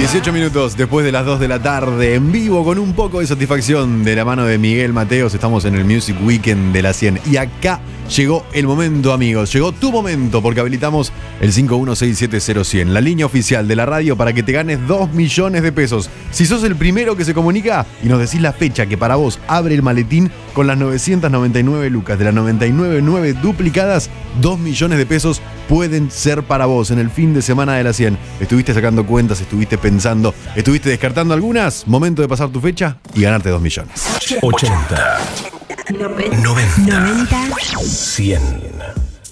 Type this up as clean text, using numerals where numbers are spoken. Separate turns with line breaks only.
18 minutos después de las 2 de la tarde, en vivo con un poco de satisfacción de la mano de Miguel Mateos. Estamos en el Music Weekend de la 100 y acá llegó el momento, amigos. Llegó tu momento porque habilitamos el 51670100, la línea oficial de la radio para que te ganes 2 millones de pesos. Si sos el primero que se comunica y nos decís la fecha que para vos abre el maletín con las 999 lucas de las 999 duplicadas, 2 millones de pesos pueden ser para vos en el fin de semana de la 100. ¿Estuviste sacando cuentas? ¿Estuviste pensando? ¿Estuviste descartando algunas? Momento de pasar tu fecha y ganarte 2 millones.
80 90 100